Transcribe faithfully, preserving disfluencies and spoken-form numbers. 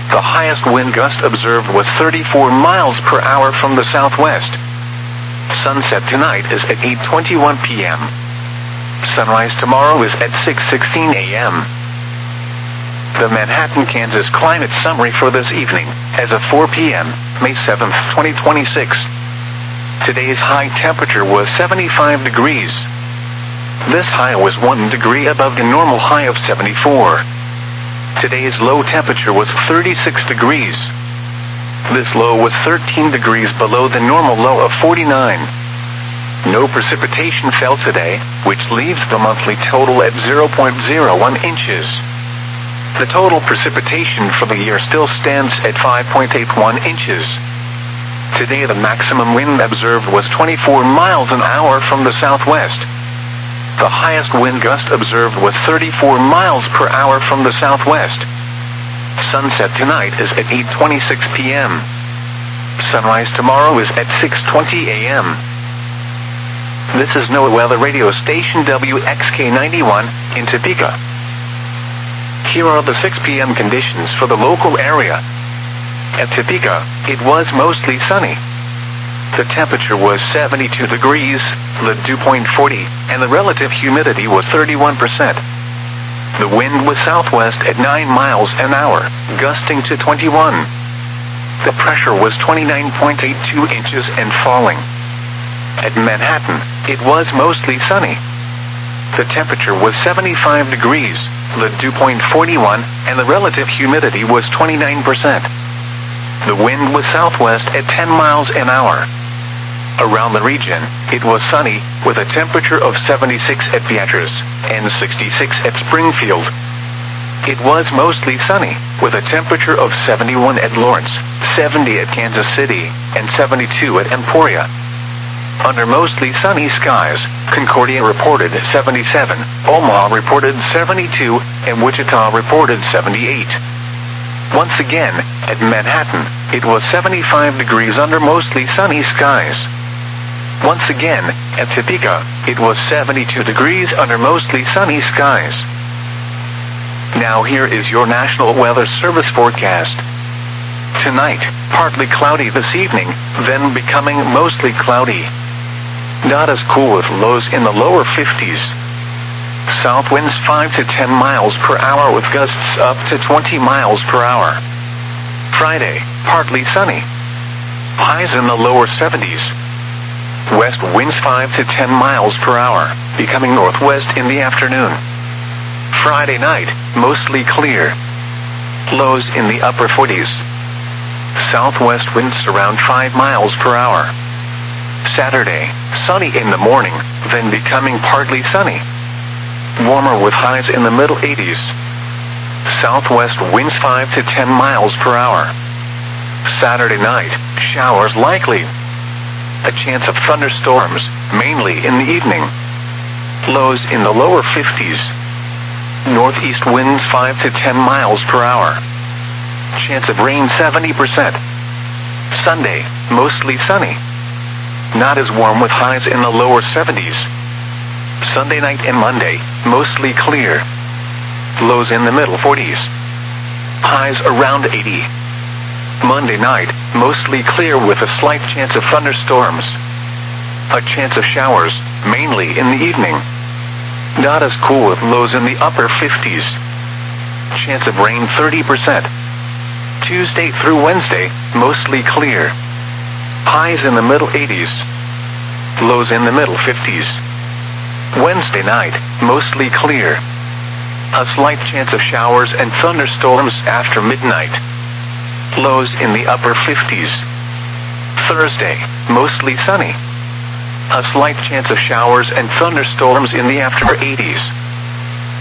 The highest wind gust observed was thirty-four miles per hour from the southwest. Sunset tonight is at eight twenty-one p m Sunrise tomorrow is at six sixteen a m The Manhattan, Kansas climate summary for this evening, as of four p m, May seventh, twenty twenty-six. Today's high temperature was seventy-five degrees. This high was one degree above the normal high of seventy-four. Today's low temperature was thirty-six degrees. This low was thirteen degrees below the normal low of forty-nine. No precipitation fell today, which leaves the monthly total at zero point zero one inches. The total precipitation for the year still stands at five point eight one inches. Today the maximum wind observed was twenty-four miles an hour from the southwest. The highest wind gust observed was thirty-four miles per hour from the southwest. Sunset tonight is at eight twenty-six p m Sunrise tomorrow is at six twenty a m This is NOAA Weather Radio Station W X K ninety-one in Topeka. Here are the six p m conditions for the local area. At Topeka, it was mostly sunny. The temperature was seventy-two degrees, the dew point forty, and the relative humidity was thirty-one percent. The wind was southwest at nine miles an hour, gusting to twenty-one. The pressure was twenty-nine point eight two inches and falling. At Manhattan, it was mostly sunny. The temperature was seventy-five degrees, the dew point forty-one, and the relative humidity was twenty-nine percent. The wind was southwest at ten miles an hour. Around the region, it was sunny, with a temperature of seventy-six at Beatrice, and sixty-six at Springfield. It was mostly sunny, with a temperature of seventy-one at Lawrence, seventy at Kansas City, and seventy-two at Emporia. Under mostly sunny skies, Concordia reported seventy-seven, Omaha reported seventy-two, and Wichita reported seventy-eight. Once again, at Manhattan, it was seventy-five degrees under mostly sunny skies. Once again, at Topeka, it was seventy-two degrees under mostly sunny skies. Now here is your National Weather Service forecast. Tonight, partly cloudy this evening, then becoming mostly cloudy. Not as cool with lows in the lower fifties. South winds five to ten miles per hour with gusts up to twenty miles per hour. Friday, partly sunny. Highs in the lower seventies. West winds five to ten miles per hour, becoming northwest in the afternoon. Friday night, mostly clear. Lows in the upper forties. Southwest winds around five miles per hour. Saturday, sunny in the morning, then becoming partly sunny. Warmer with highs in the middle eighties. Southwest winds five to ten miles per hour. Saturday night, showers likely. A chance of thunderstorms, mainly in the evening. Lows in the lower fifties. Northeast winds five to ten miles per hour. Chance of rain seventy percent. Sunday, mostly sunny. Not as warm with highs in the lower seventies. Sunday night and Monday, mostly clear. Lows in the middle forties. Highs around eighty. Monday night, mostly clear with a slight chance of thunderstorms. A chance of showers, mainly in the evening. Not as cool with lows in the upper fifties. Chance of rain thirty percent. Tuesday through Wednesday, mostly clear. Highs in the middle eighties. Lows in the middle fifties. Wednesday night, mostly clear. A slight chance of showers and thunderstorms after midnight. Lows in the upper fifties. Thursday, mostly sunny. A slight chance of showers and thunderstorms in the after eighties.